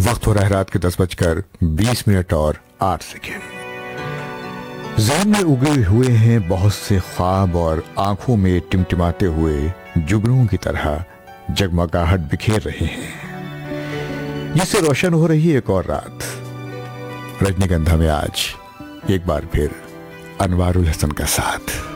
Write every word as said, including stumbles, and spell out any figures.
वक्त हो रहा है रात के दस बजकर बीस मिनट और आठ सेकेंड। ज़हन में उगे हुए हैं बहुत से ख्वाब और आंखों में टिमटिमाते हुए जुगनुओं की तरह जगमगाहट बिखेर रहे हैं, जिससे रोशन हो रही है एक और रात। रजनीगंधा में आज एक बार फिर अनवारुल हसन का साथ।